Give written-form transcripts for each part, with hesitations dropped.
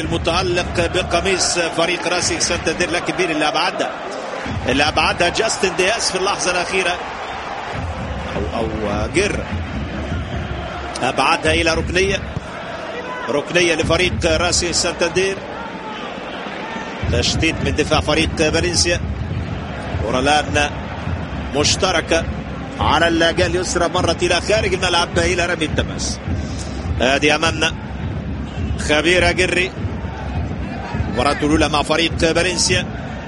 المتعلق بقميص فريق راسينج سانتاندير، لكن مين اللي ابعدها جاستن دياس في اللحظه الاخيره او جر ابعدها الى ركنيه لفريق راسينج سانتاندير. تشتيت من دفاع فريق فالنسيا. ورلان مشتركه على الجهه اليسرى، مرت الى خارج الملعب الى رمي التماس. هذه امامنا خبير أجري، مباراته الأولى مع فريق فالنسيا.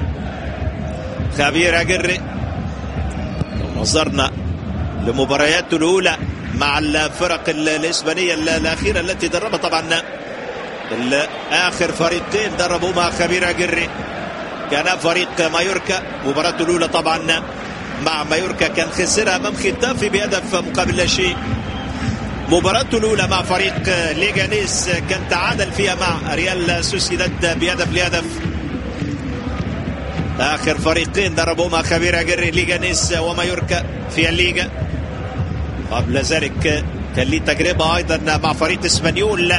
خبير أجري لو نظرنا لمبارياته الأولى مع الفرق الإسبانية الأخيرة التي دربها، طبعا آخر فريقين دربوا مع خبير أجري كان فريق مايوركا. مباراته الأولى طبعا مع مايوركا كان خسرها أمام ختافي بهدف مقابل لا شيء. مباراته الأولى مع فريق ليغانيس كان تعادل فيها مع ريال سوسيداد بهدف. آخر فريقين دربوا مع خبير أجري ليغانيس ومايوركا في الليغا. قبل ذلك كان ليه تجربة أيضا مع فريق اسبانيول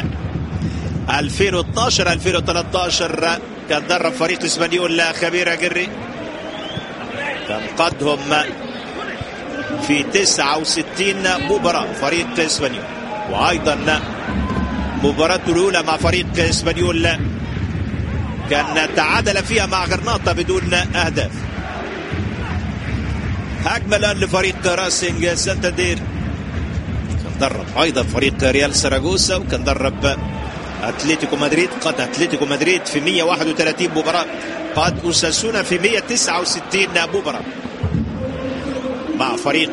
2012-2013 كان درب فريق اسبانيول خبير أجري، كان قادهم في 69 مباراة فريق اسبانيول. وايضا مباراته الاولى مع فريق اسبانيول كان تعادل فيها مع غرناطة بدون اهداف. هجمة الان لفريق راسينج سانتاندير، كان درب ايضا فريق ريال سراغوسا، وكان درب اتلتيكو مدريد، قاد اتلتيكو مدريد في 131 مباراة، قاد اوساسونا في 169 مباراة مع فريق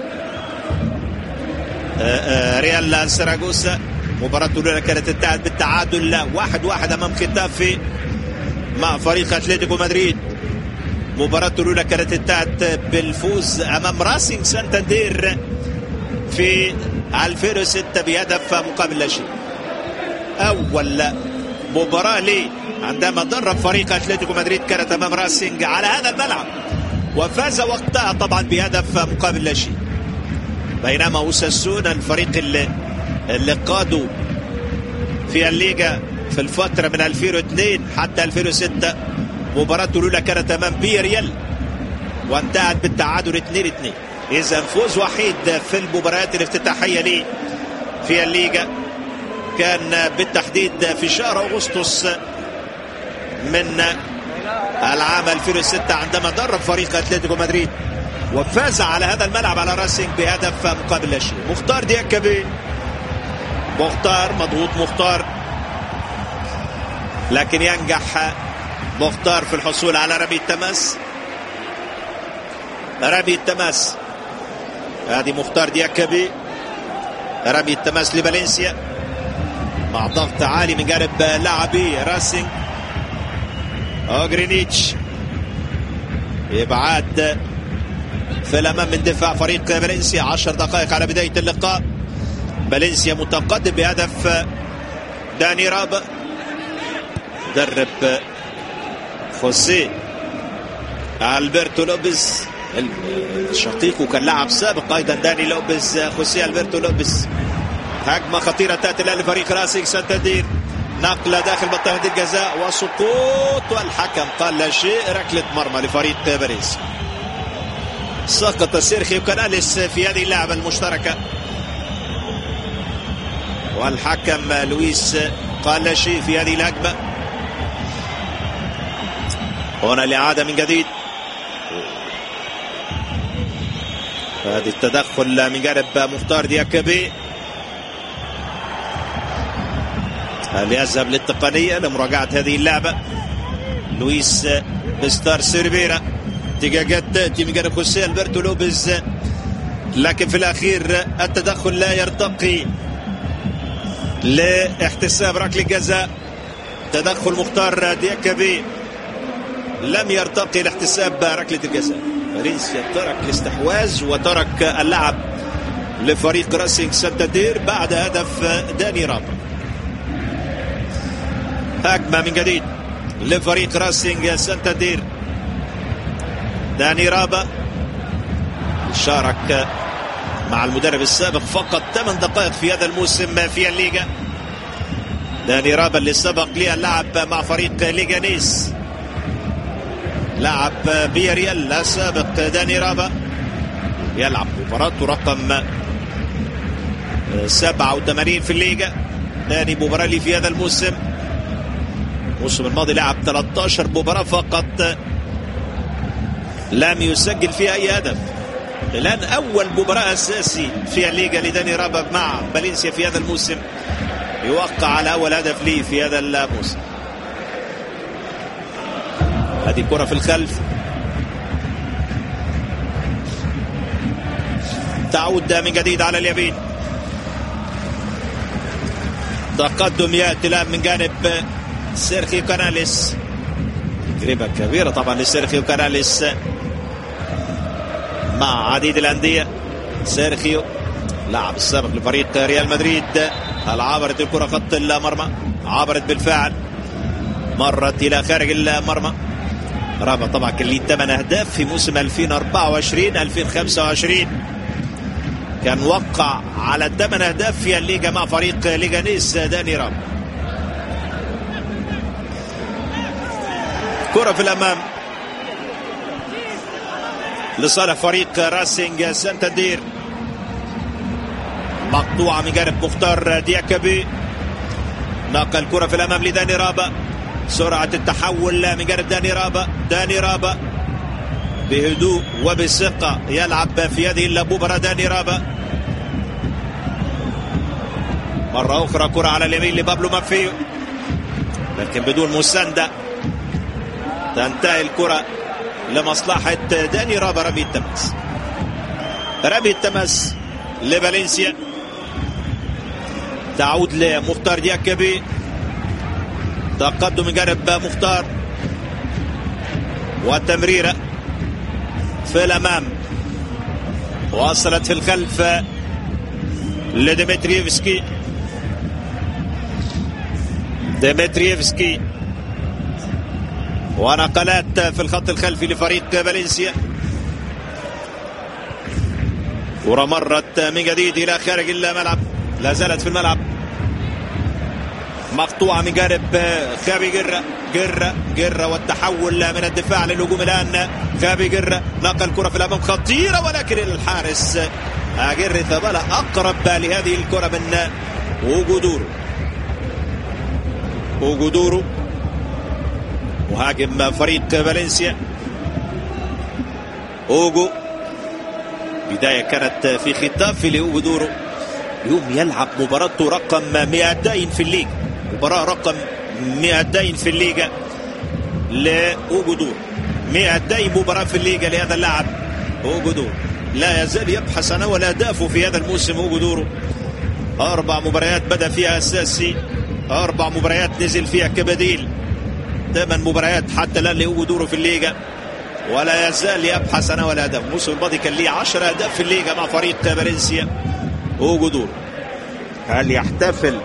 ريال سراغوسا. مباراته الأولى كانت انتهت بالتعادل 1-1 أمام ختافي مع فريق أتلتيكو مدريد. مباراته الأولى كانت انتهت بالفوز أمام راسينج سانتاندير في 2006 بهدف مقابل لا شيء. أول مباراة ليه عندما درب فريق أتلتيكو مدريد كانت أمام راسينج على هذا الملعب، وفاز وقتها طبعا بهدف مقابل لا شيء. بينما اوساسونا الفريق اللي قادوا في الليغا في الفترة من 2002 حتى 2006 مباراته الأولى كانت أمام بيريال وانتهت بالتعادل 2-2. إذا فوز وحيد في المباريات الافتتاحية ليه في الليغا كان بالتحديد في شهر أغسطس من العام 2006 عندما درب فريق أتلتيكو مدريد وفاز على هذا الملعب على راسينج بهدف مقابل لا شيء. مختار دياكابي، مختار مضغوط، لكن ينجح مختار في الحصول على رمي التماس. هذه مختار دياكابي، رمي التماس لفالنسيا مع ضغط عالي من جانب لاعبي راسينج. أوغرينيتش إبعاد في الأمام من دفاع فريق فالنسيا. 10 دقائق على بداية اللقاء، فالنسيا متقدم بهدف داني رابا. مدرب خوسيه ألبرتو لوبيز الشقيق وكان لاعب سابق أيضا داني لوبيز، خوسيه ألبرتو لوبيز. هجمة خطيرة تأتي لفريق راسينج سانتاندير، نقلة داخل منطقة الجزاء وسقوط، والحكم قال لا شيء، ركلة مرمى لفريق فالنسيا. سقط سيرخيو كاناليس في هذه اللعبة المشتركة، والحكم لويس قال لا شيء في هذه الهجمة. هنا الإعادة من جديد، هذه التدخل من جانب مختار دياكابي. هل يذهب للتقنية لمراجعة هذه اللعبة؟ لويس بستار سيرفيرا، اتجاهات تأتي من جانب خوسيه ألبرتو لوبيز، لكن في الأخير التدخل لا يرتقي لاحتساب ركلة جزاء. تدخل مختار دياكابي لم يرتقي لاحتساب ركلة الجزاء. فالنسيا ترك الاستحواذ وترك اللعب لفريق راسينج سانتاندير بعد هدف داني رابا. هجمة من جديد لفريق راسينج سانتاندير. داني رابا شارك مع المدرب السابق فقط 8 دقائق في هذا الموسم في الليغا، داني رابا اللي سبق لي اللعب مع فريق ليغانيس، لعب بياريال السابق. داني رابا يلعب مباراته رقم 87 في الليغا، ثاني مباراة لي في هذا الموسم. الموسم الماضي لعب 13 مباراة فقط لم يسجل فيها أي هدف. الآن أول مباراة أساسي في الليغا لداني رابا مع فالنسيا في هذا الموسم، يوقع على أول هدف لي في هذا الموسم. هذه كرة في الخلف، تعود من جديد على اليمين، تقدم يأتي الآن من جانب سيرخيو كاناليس، تجربة كبيرة طبعا لسيرخيو كاناليس مع عديد الأندية. سيرخيو لاعب السابق لفريق ريال مدريد، هل عبرت الكرة خط المرمى؟ عبرت بالفعل، مرت إلى خارج المرمى. رابا طبعا كان ليه 8 أهداف في موسم 2024-2025، كان وقع على 8 أهداف في الليغا مع فريق ليغانيس. داني رابا كرة في الأمام لصالح فريق راسينج سانتاندير، مقطوعة من جانب مختار دياكابي، نقل الكرة في الأمام لداني رابا، سرعة التحول من جانب داني رابا. داني رابا بهدوء وبثقة يلعب في هذه المباراة. داني رابا مرة أخرى كرة على اليمين لبابلو مافيو، لكن بدون مساندة، تنتهي الكرة لمصلحة داني رابا. رمي التماس، رمي التماس لفالنسيا، تعود لمختار دياكابي، تقدم من جانب مختار، والتمريرة في الأمام وصلت في الخلف لديمتريفسكي. ديمتريفسكي ونقلات في الخط الخلفي لفريق فالنسيا، كرة مرت من جديد إلى خارج الملعب، لا زالت في الملعب، مقطوعة من جانب خابي جرة والتحول من الدفاع للهجوم الآن. خابي جرة نقل كرة في الأمام خطيرة، ولكن الحارس أجر ثبالة أقرب لهذه الكرة من أوغودورو مهاجم فريق فالنسيا. أوغو بداية كانت في خطاف لأوغودورو، اليوم يلعب مباراته رقم 200 في الليغا، مباراة رقم 200 في الليغا لأوغودورو، 200 مباراة في الليغا لهذا اللاعب أوغودورو، لا يزال يبحث عن أول أهدافه في هذا الموسم. أوغودورو 4 مباريات بدأ فيها أساسي، 4 مباريات نزل فيها كبديل، 8 مباريات حتى الآن لأوغودورو في الليغا، ولا يزال يبحث عن أول أهداف. الموسم الماضي كان ليه 10 أهداف في الليغا مع فريق فالنسيا. أوغودورو هل يحتفل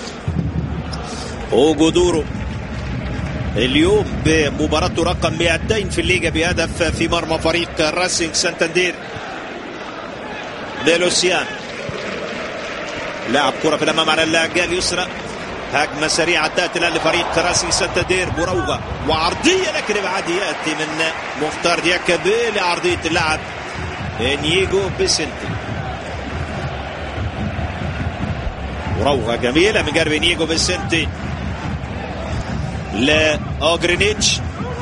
أوغودورو اليوم بمباراته رقم 200 في الليغا بهدف في مرمى فريق راسينج سانتاندير؟ ديلوسيان لاعب كرة في الأمام على الجهة اليسرى، هجمة سريعة تأتي الآن لفريق راسينج سانتاندير، مراوغة وعرضية، لكن بعد يأتي من مختار دياكابي لعرضية اللاعب إنيجو بيسنتي. مراوغة جميلة من جانب إنيجو بيسنتي لأوغرينيتش.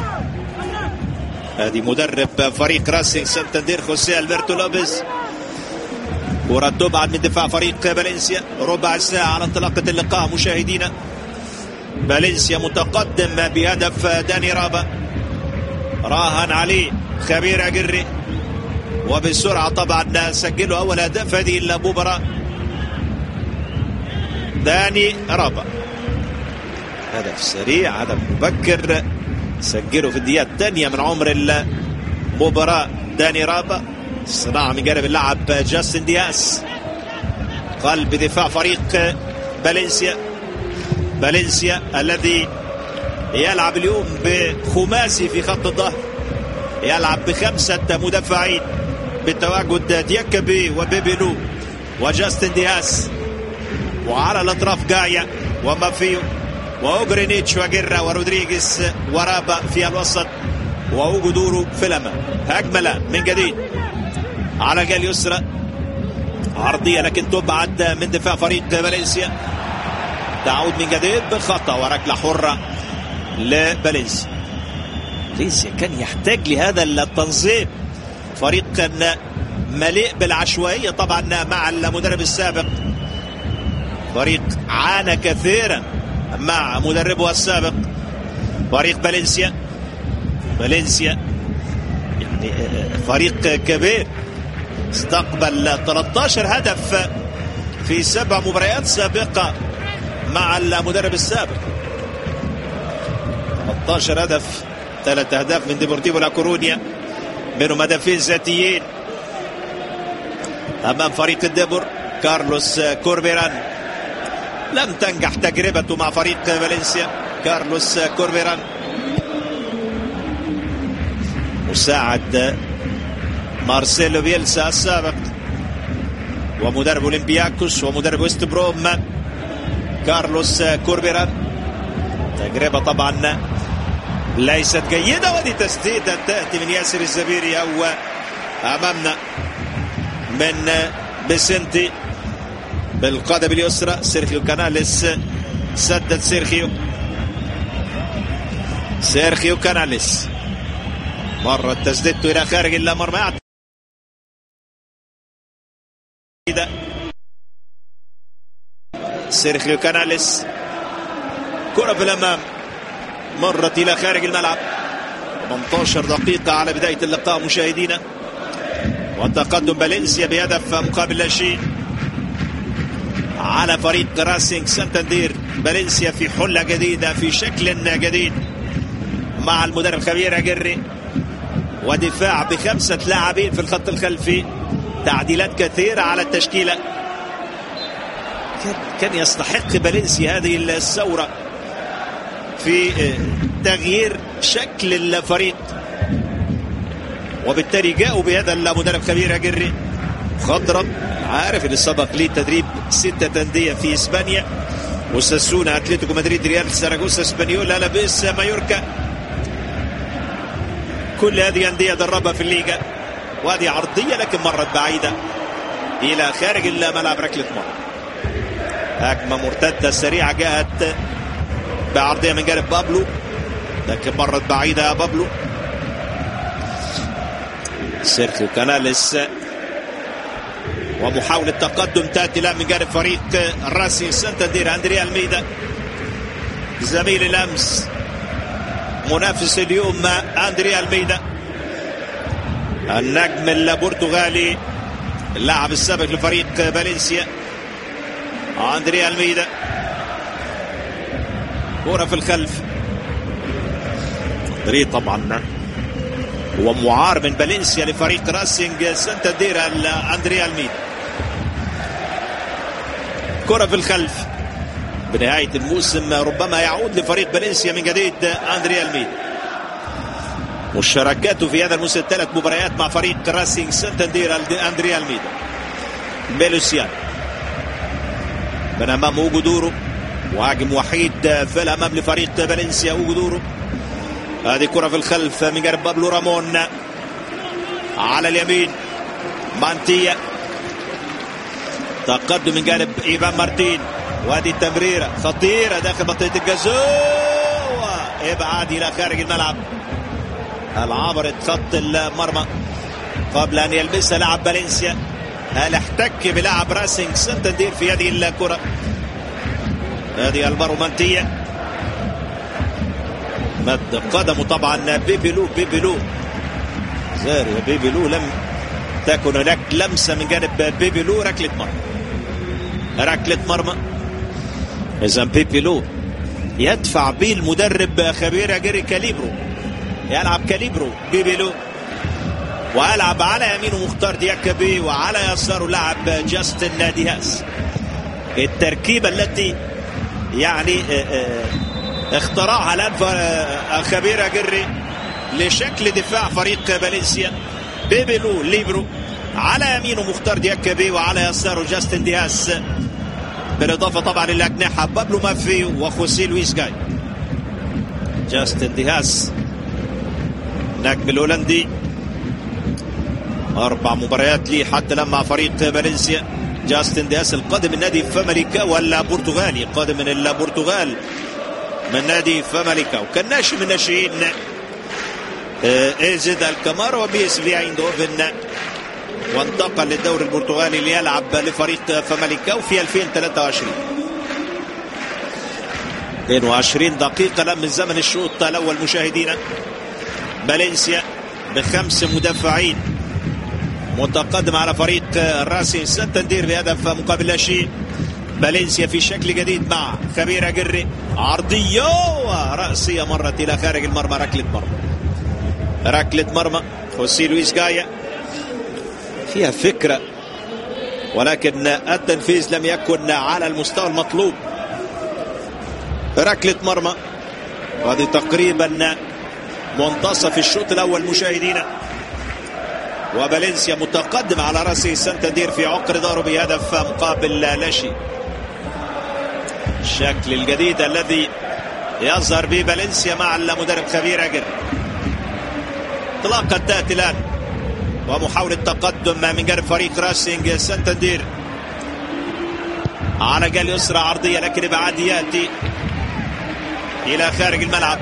هذه مدرب فريق راسينج سانتاندير خوسيه ألبرتو لوبيز. كرة تبعد من دفاع فريق فالنسيا، ربع ساعة على انطلاقة اللقاء مشاهدينا. فالنسيا متقدم بهدف داني رابا، راهن عليه خبير أجري، وبسرعة طبعا سجلوا أول هدف هذه المباراة داني رابا. هدف سريع، هدف مبكر، سجله في الدقيقة الثانية من عمر المباراة. داني رابا صناعة من جانب اللاعب جاستن دياس، قلب دفاع فريق فالنسيا الذي يلعب اليوم بخماسي في خط الظهر، يلعب ب5 مدافعين بالتواجد دياكابي وبيبيلو وجاستن دياس، وعلى الأطراف جايا ومافيو وأوغرينيتش وجيرا ورودريغيز ورابا في الوسط وأوجودورو في الأمام. هجمة الآن من جديد على الجهة اليسرى، عرضية لكن تبعد من دفاع فريق فالنسيا. تعود من جديد بالخطأ وركلة حرة لفالنسيا. فالنسيا كان يحتاج لهذا التنظيم، فريق كان مليء بالعشوائية طبعا مع المدرب السابق، فريق عانى كثيرا مع مدربه السابق فريق فالنسيا يعني فريق كبير، استقبل 13 هدف في 7 مباريات سابقة مع المدرب السابق. 13 هدف، 3 أهداف من ديبورتيفو لا كورونيا، منهم هدفين ذاتيين أمام فريق الدبر. كارلوس كوربيران لم تنجح تجربته مع فريق فالنسيا. كارلوس كوربيران مساعد مارسيلو بيلسا السابق ومدرب اولمبياكوس ومدرب ويست بروم. كارلوس كوربيران تجربة طبعا ليست جيدة، ودي تسديدة تأتي من ياسر الزبيري أو أمامنا من بسنتي بالقدم اليسرى. سيرخيو كاناليس سدد سيرخيو كاناليس، مرة تسديدته إلى خارج المرمى. سيرخيو كاناليس كرة في الأمام، مرت إلى خارج الملعب. 18 دقيقة على بداية اللقاء مشاهدينا، وتقدم فالنسيا بهدف مقابل لا شيء على فريق راسينج سانتاندير. فالنسيا في حلة جديدة، في شكل جديد مع المدرب خبير أجري، ودفاع ب5 لاعبين في الخط الخلفي، تعديلات كثيرة على التشكيلة. كان يستحق فالنسيا هذه الثورة في تغيير شكل الفريق، وبالتالي جاءوا بهذا المدرب خبير أجري خضرم، عارف ان سبق ليه تدريب 6 أندية في اسبانيا، وساسونا، اتلتيكو مدريد، ريال ساراغوسا، اسبانيول، الافيس، مايوركا، كل هذه أندية دربها في الليغا. وهذه عرضية لكن مرت بعيدة الى خارج الملعب، ركلة مرمى. هجمة مرتدة سريعة جاءت بعرضية من جانب بابلو، لكن مرت بعيدة بابلو. سيرخيو كاناليس ومحاولة تقدم تأتي الآن من جانب فريق راسينج سانتاندير. أندريا الميدا زميل الأمس، منافس اليوم أندريا الميدا النجم البرتغالي، اللاعب السابق لفريق فالنسيا. أندريا الميدا كرة في الخلف، طبعا هو معار من فالنسيا لفريق راسينج سانتاندير. أندريا الميدا كرة في الخلف، بنهاية الموسم ربما يعود لفريق فالنسيا من جديد. أندريا الميدا مشاركاته في هذا الموسم 3 مباريات مع فريق راسينج سانتاندير. أندريا الميدا بيلوسيان من أمام أوجودورو، مهاجم وحيد في الأمام لفريق فالنسيا أوجودورو. هذه كرة في الخلف من جانب بابلو رامون، على اليمين مانتيا، تقدم من جانب إيفان مارتين، وهذه التمريرة خطيرة داخل منطقة الجزاء، ابعاد إلى خارج الملعب. هل عبرت خط المرمى قبل أن يلمسها لاعب فالنسيا؟ هل احتك بلاعب راسينج سانتاندير في هذه الكرة؟ هذه البارو مانتيا، مد قدمه طبعا بيبيلو زاري بيبيلو، لم تكن هناك لمسة من جانب بيبيلو. ركلة مرمى. إذا بيبيلو يدفع به المدرب خبير أجري كاليبرو، يلعب كاليبرو بيبيلو، ويلعب على يمينه مختار دياكابي، وعلى يساره لاعب جاستن دياز. التركيبة التي يعني اخترعها الآن خبير أجري لشكل دفاع فريق فالنسيا. بيبيلو ليبرو، على يمينه مختار دياكابي، وعلى يساره جاستن دياز. بالاضافه طبعا للاجنحه بابلو مافي وخوسيه لويس جاي. جاستن دياس النجم الهولندي 4 مباريات ليه حتى الان مع فريق فالنسيا. جاستن دياس القادم من نادي فاماليكا ولا برتغالي؟ قادم من البرتغال من نادي فاماليكا، وكان ناشئ من ناشئين ايزيد الكامارا وبي اس في ايندهوفن، وانتقل للدوري البرتغالي ليلعب لفريق فاماليكا وفي 2023 22 دقيقة لم من زمن الشوط الأول. مشاهدينا فالنسيا ب5 مدافعين متقدم على فريق راسين سانتاندير بهدف مقابل لا شيء. فالنسيا في شكل جديد مع خبير أجري، عرضية ورأسية مرت إلى خارج المرمى. ركلة مرمى خوسيه لويس جايا فيها فكرة ولكن التنفيذ لم يكن على المستوى المطلوب. ركلة مرمى وهذه تقريبا منتصف الشوط الأول مشاهدينا، وفالنسيا متقدم على راسي سانتاندير في عقر داره بهدف مقابل لا شيء. الشكل الجديد الذي يظهر به فالنسيا مع المدرب خبير أجر. انطلاقة تأتي الآن ومحاولة تقدم من جانب فريق راسينج سانتاندير على جال يسرى عرضية لكن ابعاد يأتي إلى خارج الملعب.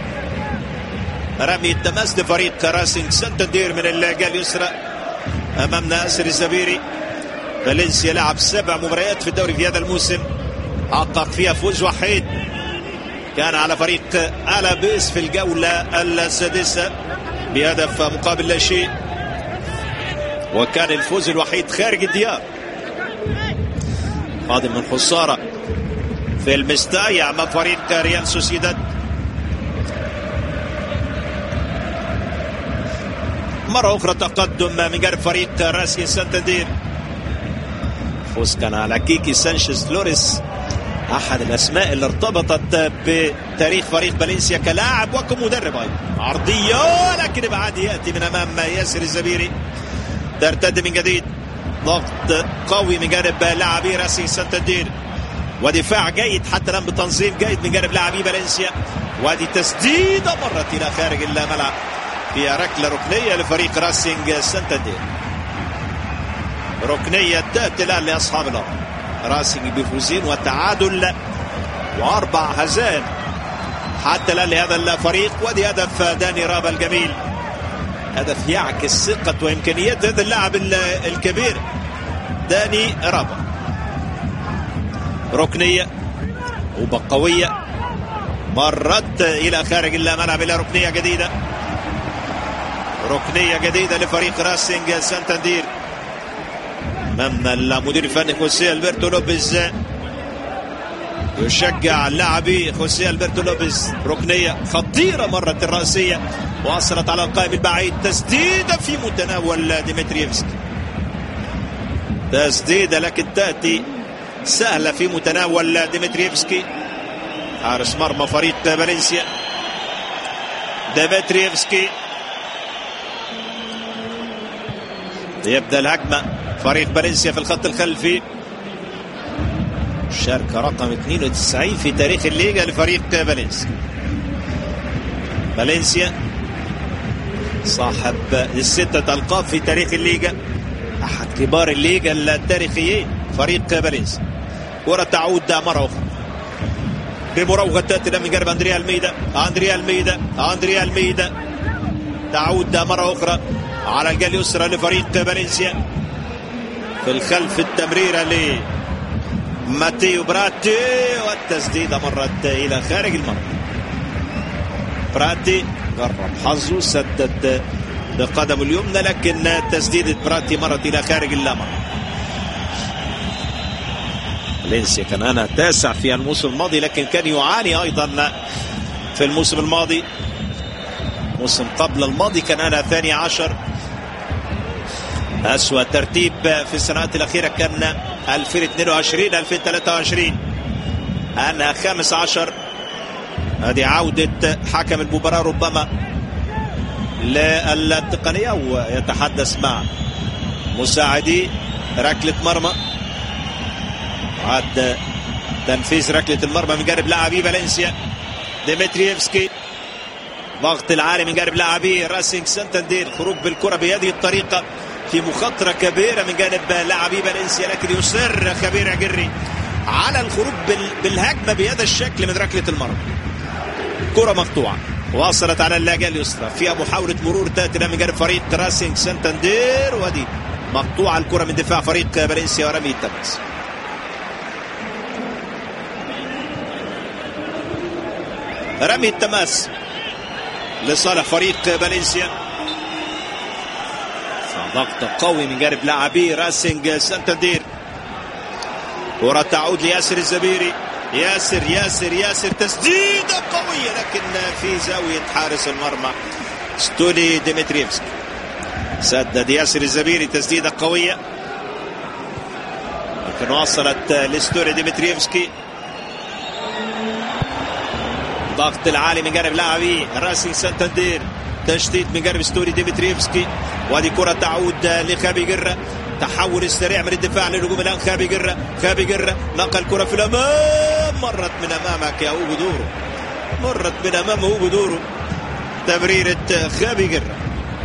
رمي التماس لفريق راسينج سانتاندير من الجال يسرى أمامنا أسر الزبيري. فالنسيا لعب 7 مباريات في الدوري في هذا الموسم، حقق فيها فوز وحيد كان على فريق ألابيس في الجولة السادسة بهدف مقابل لا شيء، وكان الفوز الوحيد خارج الديار. قادم من خسارة في المستايا مع فريق ريال سوسيداد. مرة أخرى تقدم من جانب فريق راسي سانتاندير. فوز كان على كيكي سانشيز فلوريس، أحد الأسماء اللي ارتبطت بتاريخ فريق فالنسيا كلاعب وكمدرب أيضا. عرضية لكن ابعاد يأتي من أمام ياسر الزبيري. ترتد من جديد، ضغط قوي من جانب لاعبي راسي سانتاندير ودفاع جيد حتى الآن بتنظيم جيد من جانب لاعبي فالنسيا. وادي تسديدة مرت إلى خارج الملعب فيها ركلة ركنية لفريق راسينج سانتاندير. ركنية تأتي الآن لأصحاب الأرض. راسينج بفوزين وتعادل و4 هزائم حتى الآن لهذا الفريق. ودي هدف داني رابا الجميل، هدف يعكس ثقة وإمكانيات هذا اللاعب الكبير داني رابا. ركنية وبقوية مرت إلى خارج الملعب إلى ركنية جديدة. ركنية جديدة لفريق راسينج سانتاندير أمام المدير الفني خوسيه ألبرتو لوبيز، يشجع اللاعبي خوسيه ألبرتو لوبيز. ركنية خطيرة مرت الرأسية وصلت على القائم البعيد. تسديدة في متناول ديمتريفسكي، تسديدة لكن تأتي سهلة في متناول ديمتريفسكي حارس مرمى فريق فالنسيا. ديمتريفسكي يبدأ الهجمة فريق فالنسيا في الخط الخلفي. شارك رقم 92 في تاريخ الليغا لفريق فالنسيا. فالنسيا صاحب 6 ألقاب في تاريخ الليغا، أحد كبار الليغا التاريخيين فريق فالنسيا. كرة تعود مرة أخرى بمراوغة تأتي من جانب أندريا الميدا. تعود مرة أخرى على الجال اليسرى لفريق فالنسيا. في الخلف التمريرة لماتيو براتي والتسديدة مرت إلى خارج المرمى. براتي جرب حظه، سدد بقدمه اليمنى لكن تسديدة براتي مرت إلى خارج المرمى. فالنسيا كان أنا 9 في الموسم الماضي لكن كان يعاني أيضا في الموسم الماضي. موسم قبل الماضي كان أنا 12. أسوأ ترتيب في السنوات الأخيرة كان 2022 2023 أنا 15. هذه عودة حكم المباراة ربما للتقنية ويتحدث مع مساعدي. ركلة مرمى عاد تنفيذ ركلة المرمى من جانب لاعبي فالنسيا. ديمتريفسكي ضغط العالي من جانب لاعبي راسينج سانتاندير. خروج بالكرة بهذه الطريقة في مخاطرة كبيرة من جانب لاعبي فالنسيا، لكن يصر خبير عجري على الخروج بالهجمة بهذا الشكل من ركلة المرمى. كرة مقطوعة وصلت على اللاجئة اليسرى، فيها محاولة مرور تأتي من جانب فريق راسينج سانتاندير، ودي مقطوعة الكرة من دفاع فريق فالنسيا ورمي التماس. رمي التماس لصالح فريق فالنسيا. ضغط قوي من جانب لاعبي راسينج سانتاندير. كرة تعود لياسر الزبيري. ياسر تسديدة قوية لكن في زاوية حارس المرمى ستولي ديمتريفسكي. سدد ياسر الزبيري تسديدة قوية لكن وصلت لستولي ديمتريفسكي. ضغط العالي من جانب لاعبي راسينج سانتاندير. تشتيت من جانب ستولي ديمتريفسكي، وهذه كرة تعود لخابي جرة. تحول السريع من الدفاع للهجوم الان. خابي جرة نقل كرة في الامام، مرت من امامك يا هوجو دورو، مرت من امام هوجو دورو. تمريرة خابي جرة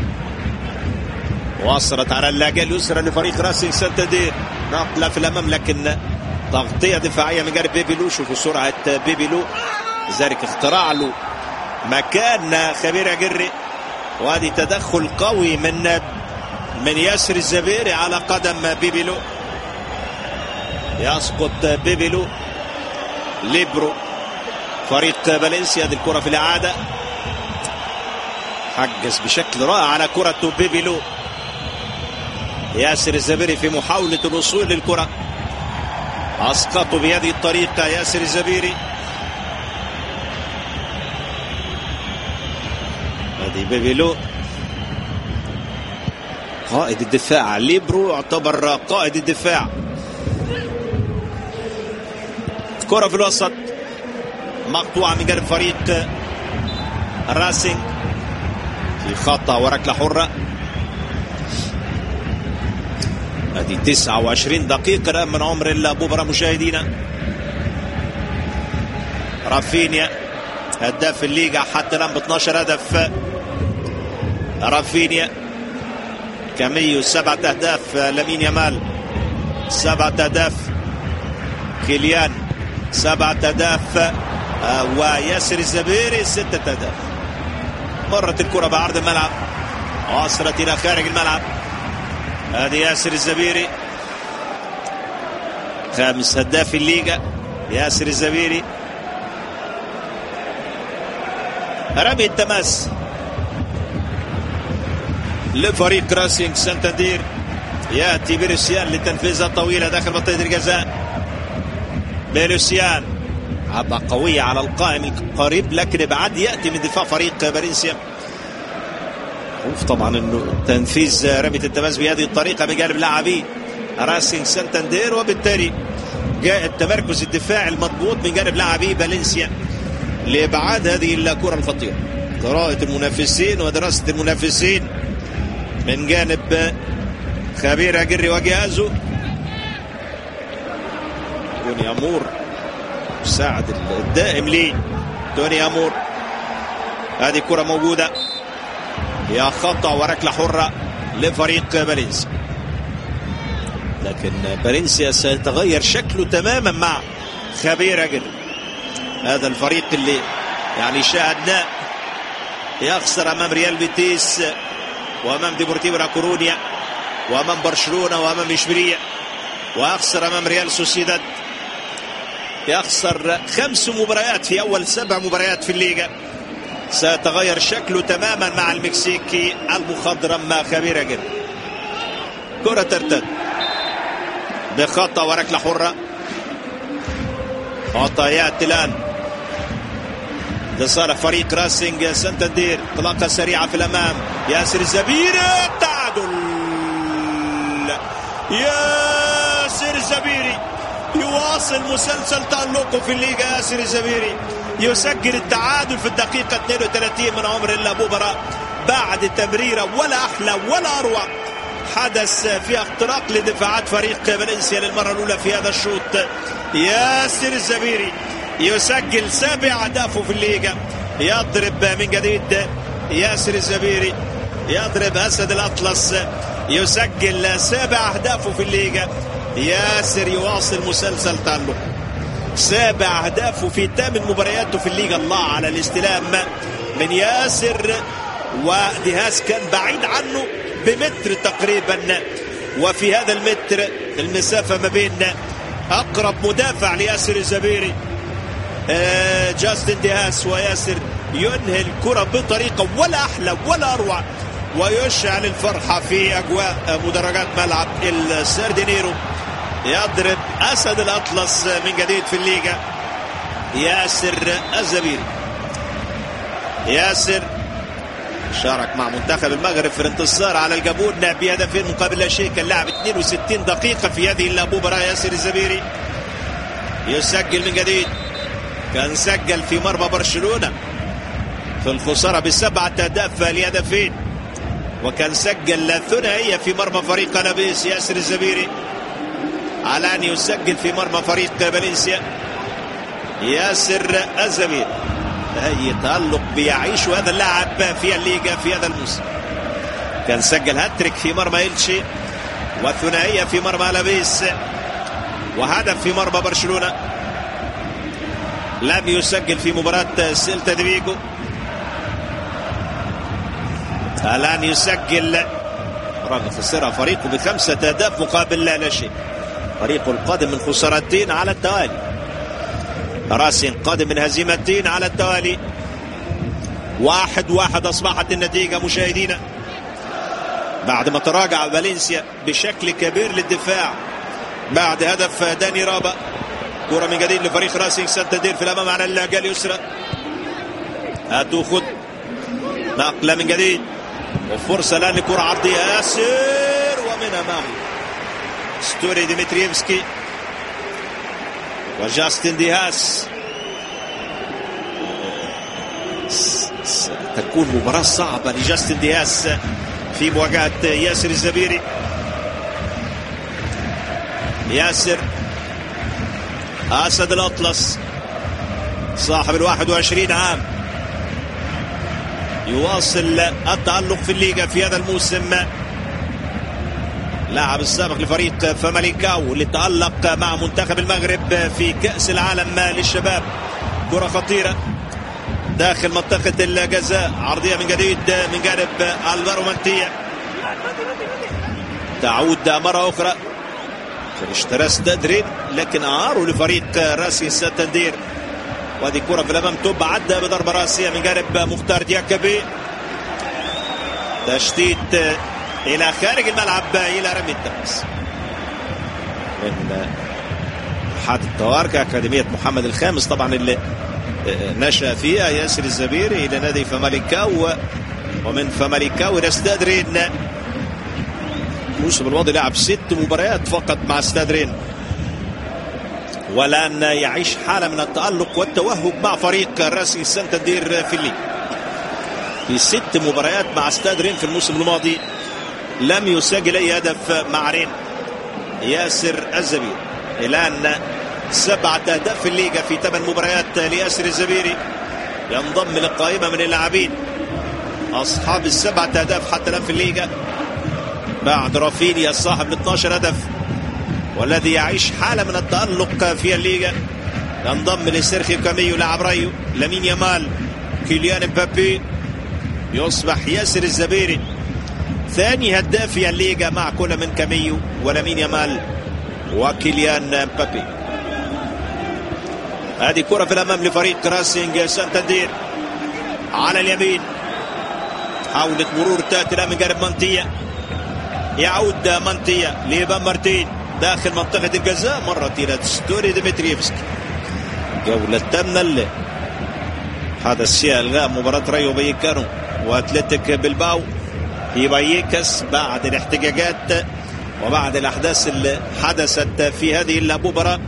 وصلت على اللاجئة اليسرى لفريق راسينج سانتاندير. نقلة في الامام لكن تغطية دفاعية من جانب بيبيلو. شوفوا سرعة بيبيلو، لذلك اختراع له مكان خبير عجري، وهذه تدخل قوي من ياسر الزبيري على قدم بيبيلو. يسقط بيبيلو ليبرو فريق فالنسيا. هذه الكرة في الإعادة، حجز بشكل رائع على كرة بيبيلو. ياسر الزبيري في محاولة الوصول للكرة أسقطوا بهذه الطريقة ياسر الزبيري. هذه بيبيلو قائد الدفاع. ليبرو يعتبر قائد الدفاع. كرة في الوسط مقطوعة من جانب فريق راسينج في خطأ وركلة حرة. هذه 29 دقيقة من عمر المباراة مشاهدينا. رافينيا هداف الليغا حتى الآن ب 12 هدف. رافينيا. كاميو 7 أهداف. لامين يامال 7 أهداف. كيليان 7 أهداف. وياسر الزبيري 6 أهداف. مرت الكرة بعرض الملعب وصلت إلى خارج الملعب. هذه ياسر الزبيري 5 هداف الليغا. ياسر الزبيري. رمي التماس لفريق راسينج سانتاندير. يأتي بيلوسيان لتنفيذها طويلة داخل منطقة الجزاء. بيلوسيان عبا قوية على القائم القريب لكن بعد يأتي من دفاع فريق فالنسيا. طبعا انه تنفيذ رمية التماس بهذه الطريقة بجانب لاعبي راسينج سانتاندير، وبالتالي جاء التمركز الدفاعي المضبوط من جانب لاعبي فالنسيا لإبعاد هذه الكرة الخطيرة. قراءة المنافسين ودراسة المنافسين من جانب خبير عجري وجهازه. توني أمور مساعد الدائم لي توني أمور. هذه كرة موجودة، يا خطأ وركلة حرة لفريق فالنسيا، لكن فالنسيا سيتغير شكله تماما مع خبير عجري. هذا الفريق اللي يعني شاهدناه يخسر امام ريال بيتيس وامام ديبورتيفو لا كورونيا وامام برشلونة وامام اشبيلية، ويخسر امام ريال سوسيداد. يخسر 5 مباريات في اول 7 مباريات في الليغا. سيتغير شكله تماما مع المكسيكي المخضرم مع خبير عجري. كرة ترتد بخطأ وركلة حرة. عطايات الآن لصالح فريق راسينج سانتاندير. انطلاقة سريعة في الأمام. ياسر الزبيري التعادل. ياسر الزبيري يواصل مسلسل تألقه في الليغا. ياسر الزبيري يسجل التعادل في الدقيقة 32 من عمر المباراة بعد تمريرة ولا أحلى ولا أروع حدث في اختراق لدفاعات فريق فالنسيا للمرة الأولى في هذا الشوط. ياسر الزبيري يسجل 7 أهدافه في الليغا، يضرب من جديد ياسر الزبيري، يضرب أسد الأطلس، يسجل 7 أهدافه في الليغا. ياسر يواصل مسلسل تألق، 7 أهدافه في 8 مبارياته في الليغا. الله على الاستلام من ياسر، وديهاس كان بعيد عنه بمتر تقريبا، وفي هذا المتر المسافة ما بين أقرب مدافع لياسر الزبيري جاستن ديهاس وياسر، ينهي الكرة بطريقة ولا أحلى ولا أروع، ويشعل الفرحة في أجواء مدرجات ملعب الساردينيرو. يضرب أسد الأطلس من جديد في الليغا ياسر الزبيري. ياسر شارك مع منتخب المغرب في الانتصار على الجابون بهدفين مقابل لا شيء، كان لعب 62 دقيقة في هذه المباراة. ياسر الزبيري يسجل من جديد، كان سجل في مرمى برشلونة في الخسارة ب7 أهداف لهدفين، وكان سجل ثنائية في مرمى فريق قنابيس. ياسر الزبيري على أن يسجل في مرمى فريق فالنسيا. ياسر الزبيري أي تألق بيعيش هذا اللاعب في الليغا في هذا الموسم، كان سجل هاتريك في مرمى إلشي، وثنائية في مرمى لابيس، وهدف في مرمى برشلونة. لم يسجل في مباراة سيلتا دي فيجو، الآن يسجل رغم خسارة فريقه ب5 أهداف مقابل لا شيء. فريقه القادم من خسارتين على التوالي، راسين قادم من هزيمتين على التوالي. 1-1 أصبحت النتيجة مشاهدينا، بعد ما تراجع فالنسيا بشكل كبير للدفاع بعد هدف داني رابا. كرة من جديد لفريق راسينج سانتاندير في الأمام على اللاجة اليسرى، هاتوا خد نقلة من جديد، وفرصة الآن لكرة عرضية ياسر، ومن أمامه ستوري ديمتريفسكي وجاستن ديهاس. ستكون مباراة صعبة لجاستن ديهاس في مواجهة ياسر الزبيري. ياسر أسد الأطلس صاحب 21 عام يواصل التألق في الليغا في هذا الموسم. لاعب السابق لفريق فاماليكاو اللي تألق مع منتخب المغرب في كأس العالم للشباب. كرة خطيرة داخل منطقة الجزاء، عرضية من جديد من جانب الفارو مانتيا، تعود مرة أخرى. اشترى ستادرين لكن أعاره لفريق راسي سانتاندير، وهذه كرة في الأمام تبعد بضربة راسية من جانب مختار دياكبي. تشتيت إلى خارج الملعب إلى رمي التماس من أحد الطوارق أكاديمية محمد الخامس طبعا اللي نشأ فيها ياسر الزبيري إلى نادي فاماليكاو، ومن فاماليكاو إلى ستادرين. الموسم الماضي لعب 6 مباريات فقط مع ستادرين، والآن يعيش حالة من التألق والتوهج مع فريق راسي سانتاندير في الليغ. في 6 مباريات مع ستادرين في الموسم الماضي لم يسجل أي هدف مع رين. ياسر الزبيري الآن 7 أهداف في الليغا في 8 مباريات لياسر الزبيري، ينضم للقائمة من اللاعبين أصحاب 7 أهداف حتى الآن في الليغا بعد رافينيا صاحب 12 هدف، والذي يعيش حالة من التألق في الليغا. ينضم لسيرخيو كاميو لاعب رايو، لامين يامال، كيليان مبابي. يصبح ياسر الزبيري ثاني هداف في الليغا مع كل من كاميو ولامين يامال وكيليان مبابي. هذه كرة في الأمام لفريق راسينج سانتاندير على اليمين، حاولت مرور تأتي من جانب مانتيا، يعود مانتيا لإيفان مارتين داخل منطقة الجزاء، مرة إلى ستوري ديمتريفسكي. جولة الثامنة حدث فيها إلغاء مباراة رايو فايكانو وأتلتيك بلباو في بايكاس بعد الاحتجاجات وبعد الأحداث اللي حدثت في هذه المباراة.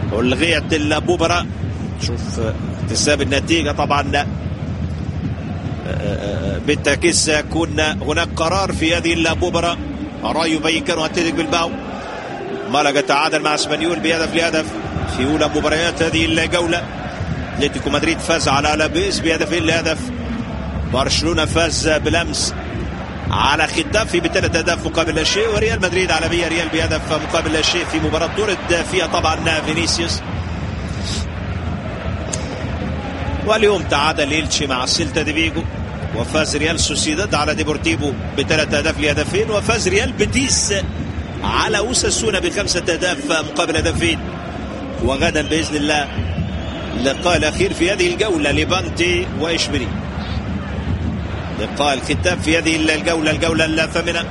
ألغيت المباراة. شوف احتساب النتيجة طبعا بالتأكيد سيكون هناك قرار في هذه المباراة. رايو فايكانو أتلتيك بلباو مالاغا تعادل مع اسبانيول بهدف لهدف في أولى مباريات هذه الجولة. اتلتيكو مدريد فاز على ألافيس بهدفين لهدف. برشلونة فاز بالأمس على ختافي ب3 أهداف مقابل لا شيء. وريال مدريد على ريال بهدف مقابل لا شيء في مباراة طرد فيها طبعا فينيسيوس. واليوم تعادل إلتشي مع سيلتا دي فيجو، وفاز ريال سوسيداد على ديبورتيفو ب3 أهداف لهدفين، وفاز ريال بيتيس على اوساسونا ب5 أهداف مقابل هدفين. وغدا باذن الله اللقاء الاخير في هذه الجوله ليفانتي واشبيليه، لقاء الختام في هذه الجوله الثامنه.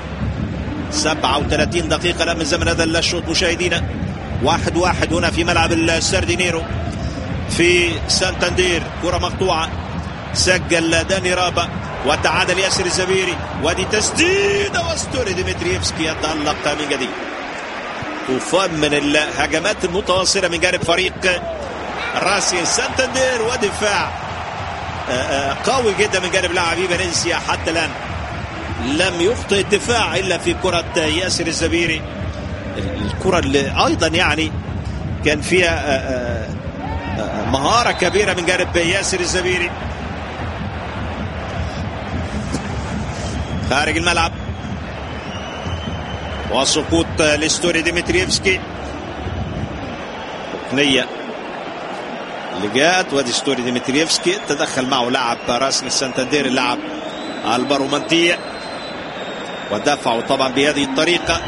37 دقيقه الان من زمن هذا الشوط مشاهدينا. 1-1 هنا في ملعب الساردينيرو في سانتاندير. كره مقطوعه سجل داني رابا وتعادل ياسر الزبيري، ودي تسديده واستوري ديمتريفسكي يتألق من جديد. طوفان من الهجمات المتواصله من جانب فريق راسي سانتاندير، ودفاع قوي جدا من جانب لاعبي فالنسيا. حتى الان لم يخطئ الدفاع الا في كره ياسر الزبيري، الكره اللي ايضا يعني كان فيها مهاره كبيره من جانب ياسر الزبيري. خارج الملعب وسقوط لستوري ديمتريفسكي. ركنيه اللي جاءت، وادي ستوري ديمتريفسكي تدخل معه لاعب راسل سانتاندير اللاعب البارو مانتيا، ودفعوا طبعا بهذه الطريقه.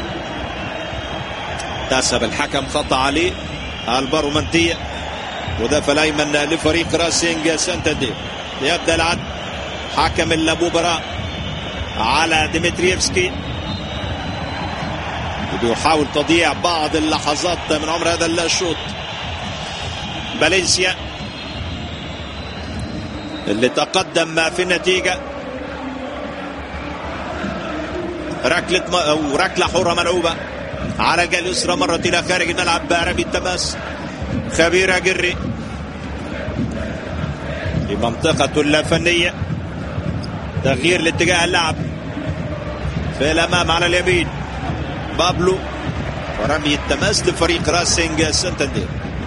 تحسب الحكم خطأ عليه البارو مانتيا، مدافع الايمن لفريق راسينج سانتاندير. يبدا العد حكم المباراه على ديمتريفسكي، يحاول تضييع بعض اللحظات من عمر هذا الشوط. فالنسيا اللي تقدم في النتيجة. ركلة حرة ملعوبة على الجهة اليسرى، مرت إلى خارج الملعب. رمي التماس خبير جري في منطقة الفنية. تغيير لاتجاه اللعب في الأمام على اليمين بابلو، ورمي التماس لفريق راسينج سانتاندير.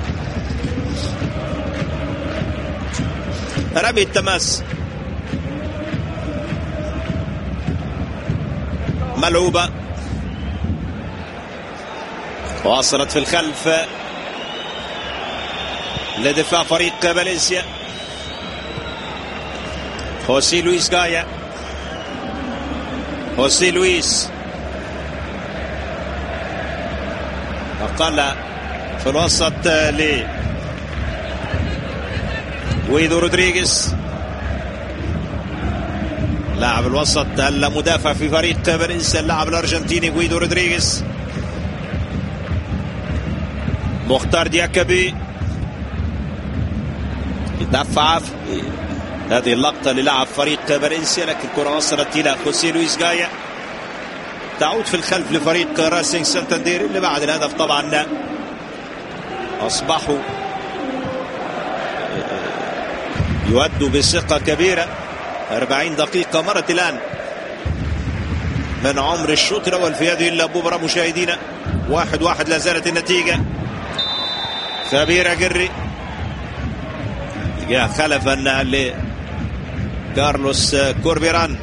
رمي التماس ملعوبة وصلت في الخلف لدفاع فريق فالنسيا. خوسي لويس غايا، خوسي لويس أقل في الوسط غويدو رودريغيز، لاعب الوسط المدافع في فريق فالنسيا، اللاعب الأرجنتيني غويدو رودريغيز. مختار دياكابي يدفع في هذه اللقطة للاعب فريق فالنسيا، لكن الكرة وصلت إلى خوسي لويس غايا، تعود في الخلف لفريق راسينج سانتاندير اللي بعد الهدف طبعا أصبحوا يؤدوا بثقة كبيرة. 40 دقيقة مرت الآن من عمر الشوط الأول في هذه المباراة مشاهدينا. 1-1 لا زالت النتيجة. خبير جري جاء خلفا لكارلوس كوربيران.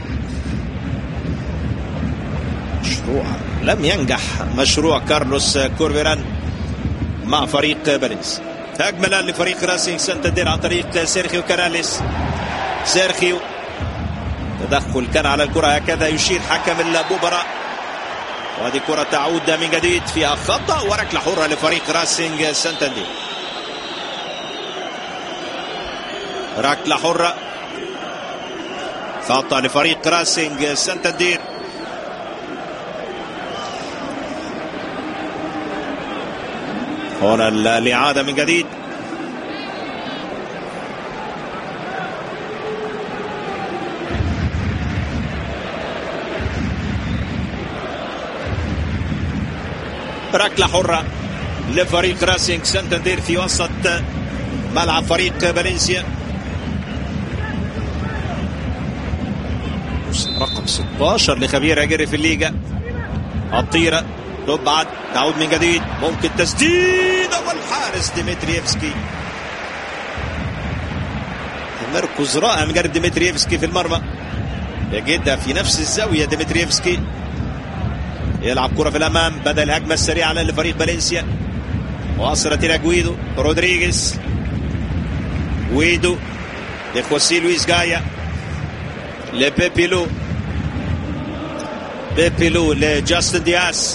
لم ينجح مشروع كارلوس كوربيران مع فريق فالنسيا. هجمة الآن لفريق راسينج سانتاندير عن طريق سيرخيو كاناليس. سيرخيو تدخل كان على الكرة، هكذا يشير حكم المباراة. وهذه كرة تعود من جديد فيها خطأ، وركلة حرة لفريق راسينج سانتاندير. ركلة حرة خطأ لفريق راسينج سانتاندير. هنا الإعادة من جديد. ركلة حرة لفريق راسينج سانتاندير في وسط ملعب فريق فالنسيا. رقم 16 لخبير أجري في الليجا. الطيرة تبعد، تعود من جديد، ممكن تسديد، والحارس ديمترييفسكي. تمركز رائع من جانب ديمترييفسكي في المرمى، يجدها في نفس الزاوية. ديمترييفسكي يلعب كرة في الأمام، بدأ الهجمة السريعة لفريق فالنسيا، وصلت إلى جويدو رودريغيز. جويدو لخوسيه لويس جايا، لبيبيلو، بيبيلو لجاستن دياس،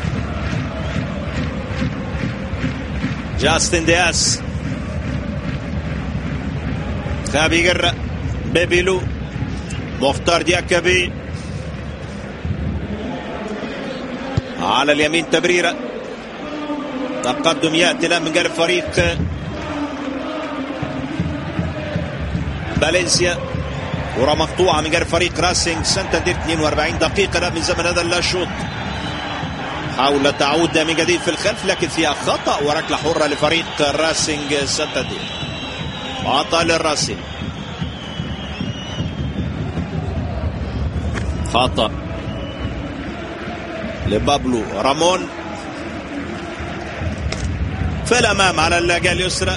جاستن دياس، خابي جرة، بيبيلو، مختار دياكابي على اليمين، تبريرة. تقدم يأتي الآن من جانب فريق فالنسيا. كرة مقطوعة من جانب فريق راسينج سانتاندير. 42 دقيقة من زمن هذا الشوط. حاول تعود من جديد في الخلف، لكن فيها خطأ وركلة حرة لفريق راسينج سانتاندير. خطأ للراسينج، خطأ لبابلو رامون في الأمام على الجهة اليسرى.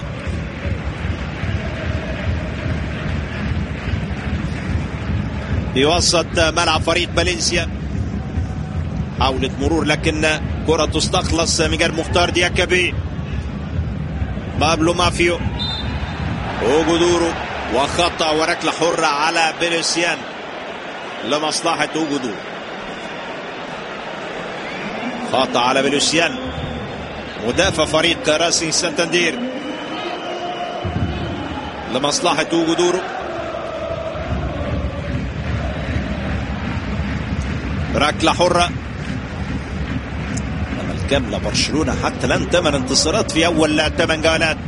في وسط ملعب فريق فالنسيا، حاولت مرور لكن كرة تستخلص من جانب مختار دياكابي. بابلو مافيو، اوغودورو، وخطأ وركلة حرة على فينيسيان لمصلحة اوغودورو. خطأ على فينيسيان مدافع فريق راسينج سانتاندير لمصلحة اوغودورو. ركلة حرة الكاملة. برشلونة حتى الآن 8 انتصارات في أول 8 جولات،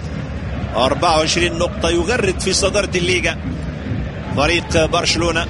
24 نقطة، يغرد في صدارة الليجا فريق برشلونة.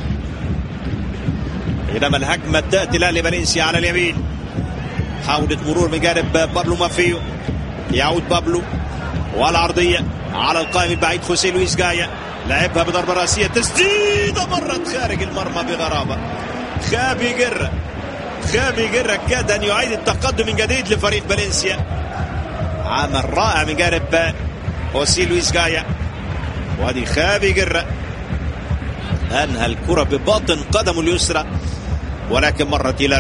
بينما الهجمة تأتي لفالنسيا على اليمين. حاولت مرور من جانب بابلو مافيو، يعود بابلو والعرضية على القائم البعيد خوسيه لويس جايا، لعبها بضربة راسية، تسديدة مرت خارج المرمى بغرابة. خابي جرة كاد أن يعيد التقدم من جديد لفريق فالنسيا. عمل رائع من جانب خوسيه لويس جايا، وهذه خابي جرة أنهى الكرة بباطن قدمه اليسرى، ولكن مرت إلى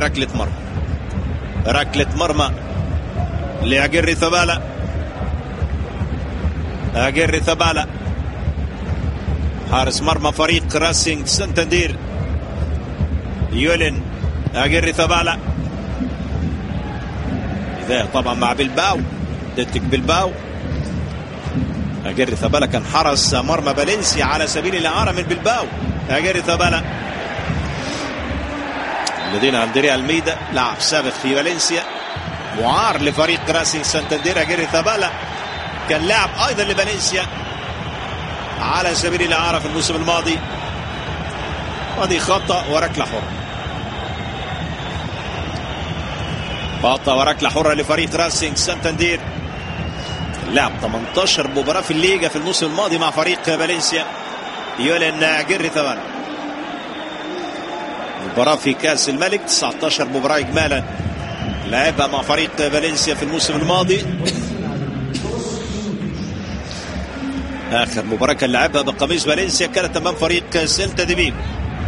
ركلة مرمى لأجري ثبالة. أجري ثبالة حارس مرمى فريق راسينج سانتاندير. يولين أجري ثبالة، إذا طبعا مع بلباو، اتلتيك بلباو. أجري ثبالة كان حرس مرمى فالنسيا على سبيل الإعارة من بلباو. أجري ثبالة الذين أندريا الميدا لاعب سابق في فالنسيا، معار لفريق راسينج سانتاندير. أجري ثبالة كان لاعب أيضا لفالنسيا على سبيل الإعارة في الموسم الماضي. وهذه خطأ وركلة حرة. خطأ وركلة حرة لفريق راسينج سانتاندير. لعب 18 مباراة في الليجا في الموسم الماضي مع فريق فالنسيا. يولين أجري ثبالة. مباراة في كأس الملك، 19 مباراة إجمالا لعبها مع فريق فالنسيا في الموسم الماضي. آخر مباراة كان لعبها بقميص فالنسيا كانت أمام فريق سيلتا دي فيغو.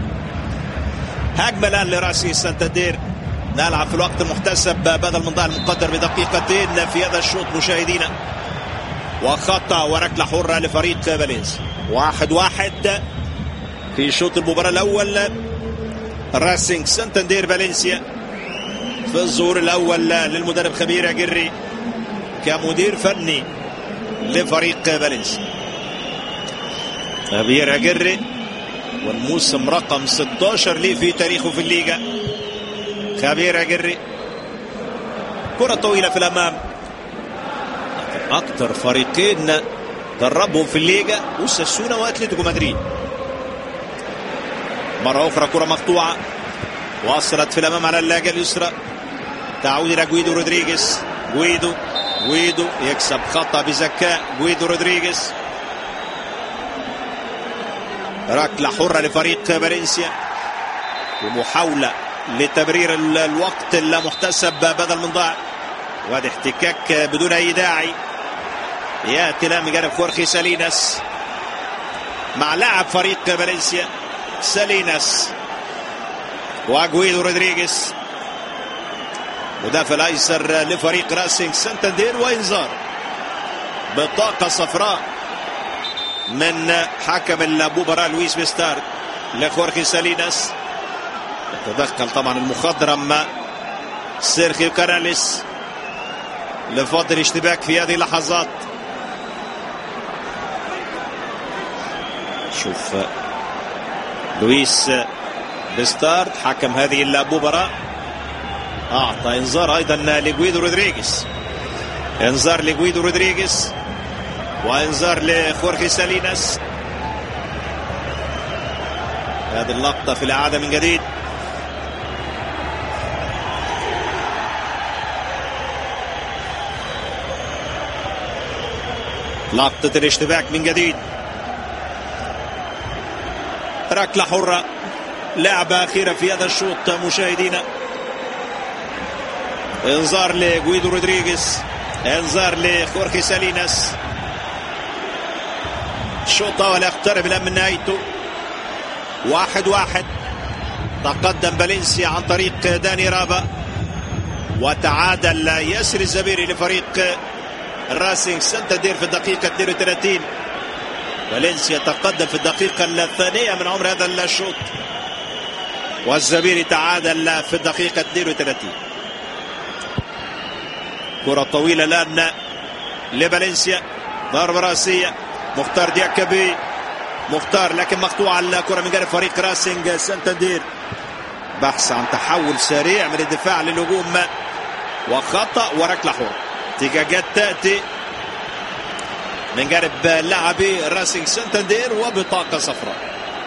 هجمة الآن لراسينج سانتاندير. نلعب في الوقت المحتسب بدل من ضاع المقدر بدقيقتين في هذا الشوط مشاهدينا. وخطأ وركلة حرة لفريق فالنسيا. 1-1 في شوط المباراة الأول. راسينج سانتاندير فالنسيا في الظهور الأول للمدرب خبير أجري كمدير فني لفريق فالنسيا. خبير أجري والموسم رقم 16 ليه في تاريخه في الليجا. خبير أجري، كرة طويلة في الأمام. أكثر فريقين دربهم في الليجا اوساسونا واتلتيكو مدريد. مرة أخرى كرة مقطوعة، وصلت في الأمام على اللاجة اليسرى، تعود إلى جويدو رودريغيز. جويدو يكسب خطأ بذكاء. جويدو رودريغيز. ركلة حرة لفريق فالنسيا. ومحاولة لتبرير الوقت المحتسب بدل من ضاع. وهذا احتكاك بدون أي داعي. يأتي الآن من جانب خورخي ساليناس مع لاعب فريق فالنسيا ساليناس وأغويدو رودريغيز مدافع الأيسر لفريق راسينج سانتاندير. وإنذار بطاقة صفراء من حكم المباراة لويس بيستار لخورخي ساليناس. تدخل طبعا المخضرم سيرخيو كاناليس لفضل الاشتباك في هذه اللحظات. شوف لويس بيستار حكم هذه المباراة أعطى إنذار أيضا لغويدو رودريغيز. إنذار لغويدو رودريغيز وإنذار لخورخي ساليناس. هذه اللقطة في الإعادة من جديد. لقطة الاشتباك من جديد. ركلة حرة، لعبة أخيرة في هذا الشوط مشاهدينا. انذار لغويدو رودريغيز، انذار لخورخي ساليناس. الشوط الأول يقترب الآن من نهايته. 1-1 تقدم فالنسيا عن طريق داني رابا وتعادل ياسر الزبيري لفريق راسينج سانتاندير في الدقيقة 32. فالنسيا تقدم في الدقيقة الثانية من عمر هذا الشوط والزبيري تعادل في الدقيقة 32. كرة طويلة الآن لفالنسيا، ضربة رأسية مختار دياكابي. مختار لكن مقطوعة الكرة من جانب فريق راسينج سانتاندير. بحث عن تحول سريع من الدفاع للهجوم وخطأ وركلة حرة. احتجاجات تأتي من جانب لاعبي راسينج سانتاندير وبطاقة صفراء.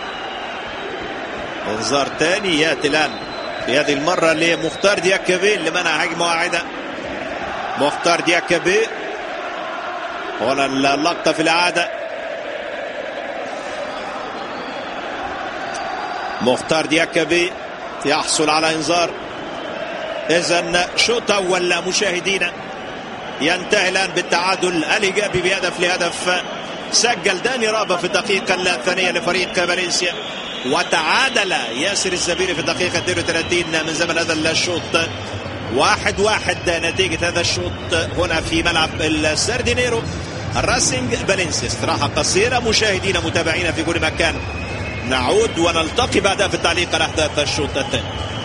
انذار ثاني يأتي الآن في هذه المرة لمختار دياكابي لمنع هجمة واحدة. مختار دياكابي هنا اللقطة في الإعادة. مختار دياكابي يحصل على انذار. إذن شوط أول مشاهدينا ينتهي الآن بالتعادل الإيجابي بهدف لهدف. سجل داني رابا في الدقيقة الثانية لفريق فالنسيا وتعادل ياسر الزبيري في الدقيقة 32 من زمن هذا الشوط. 1-1 نتيجة هذا الشوط هنا في ملعب الساردينيرو. الراسينج فالنسيا. استراحة قصيرة مشاهدينا متابعينا في كل مكان. نعود ونلتقي بعدها في التعليق على أحداث الشوط الثاني.